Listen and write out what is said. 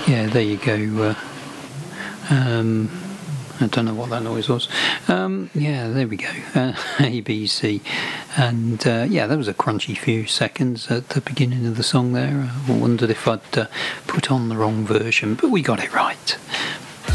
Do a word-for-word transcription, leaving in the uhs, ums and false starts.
yeah, there you go. Uh, um, I don't know what that noise was. Um, yeah, there we go. Uh, A B C. And uh, yeah, that was a crunchy few seconds at the beginning of the song there. I wondered if I'd uh, put on the wrong version, but we got it right.